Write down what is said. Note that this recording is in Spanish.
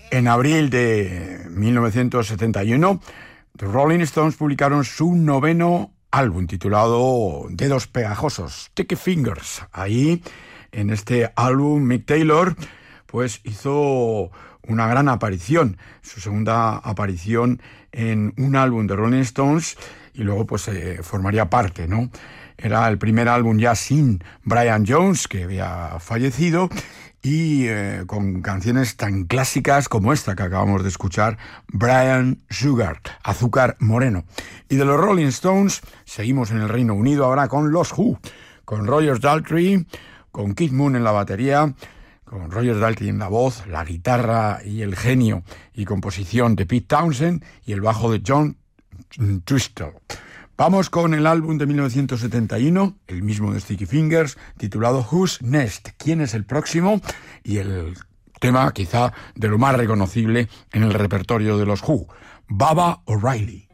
En abril de 1971, The Rolling Stones publicaron su noveno álbum titulado Dedos Pegajosos, Sticky Fingers. Ahí, en este álbum, Mick Taylor pues hizo una gran aparición, su segunda aparición en un álbum de Rolling Stones, y luego pues formaría parte, ¿no? Era el primer álbum ya sin Brian Jones, que había fallecido, y con canciones tan clásicas como esta que acabamos de escuchar, Brian Sugar, Azúcar Moreno. Y de los Rolling Stones seguimos en el Reino Unido ahora con los Who, con Roger Daltrey, con Keith Moon en la batería, con Roger Daltrey en la voz, la guitarra y el genio y composición de Pete Townshend y el bajo de John Twistle. Vamos con el álbum de 1971, el mismo de Sticky Fingers, titulado Who's Next? ¿Quién es el próximo? Y el tema quizá de lo más reconocible en el repertorio de los Who, Baba O'Riley.